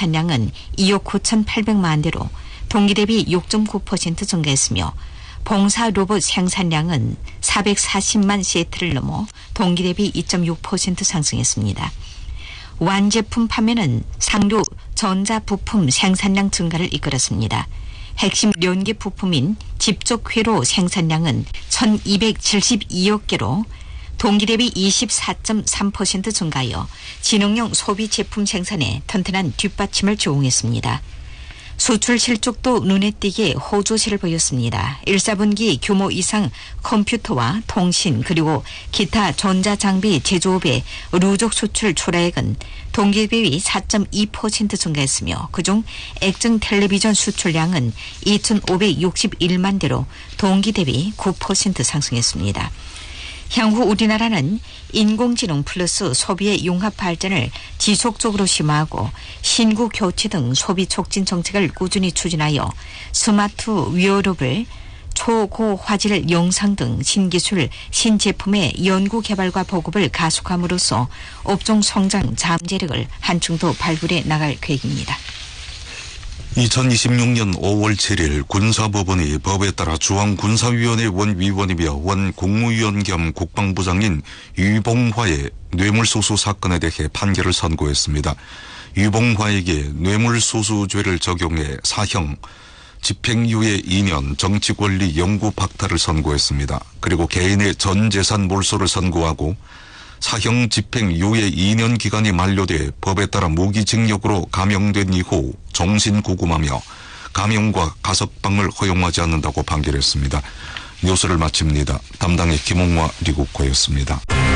생산량은 2억 9,800만 대로 동기 대비 6.9% 증가했으며 봉사 로봇 생산량은 440만 세트를 넘어 동기 대비 2.6% 상승했습니다. 완제품 판매는 상류 전자부품 생산량 증가를 이끌었습니다. 핵심 연계 부품인 집적회로 생산량은 1,272억 개로 동기 대비 24.3% 증가하여 지능형 소비 제품 생산에 튼튼한 뒷받침을 제공했습니다. 수출 실적도 눈에 띄게 호조세를 보였습니다. 1사분기 규모 이상 컴퓨터와 통신 그리고 기타 전자장비 제조업의 누적 수출 출하액은 동기 대비 4.2% 증가했으며 그중 액정 텔레비전 수출량은 2,561만 대로 동기 대비 9% 상승했습니다. 향후 우리나라는 인공지능 플러스 소비의 융합 발전을 지속적으로 심화하고 신구 교체 등 소비 촉진 정책을 꾸준히 추진하여 스마트 웨어러블, 초고화질 영상 등 신기술, 신제품의 연구 개발과 보급을 가속함으로써 업종 성장 잠재력을 한층 더 발굴해 나갈 계획입니다. 2026년 5월 7일 군사법원이 법에 따라 중앙군사위원회 원위원이며 원국무위원 겸 국방부장인 유봉화의 뇌물수수 사건에 대해 판결을 선고했습니다. 유봉화에게 뇌물수수죄를 적용해 사형, 집행유예 2년, 정치권리 영구 박탈을 선고했습니다. 그리고 개인의 전 재산 몰수를 선고하고 사형 집행유예 2년 기간이 만료돼 법에 따라 무기징역으로 감형된 이후 정신구금하며 감형과 가석방을 허용하지 않는다고 판결했습니다. 뉴스를 마칩니다. 담당의 김홍화 리국호였습니다.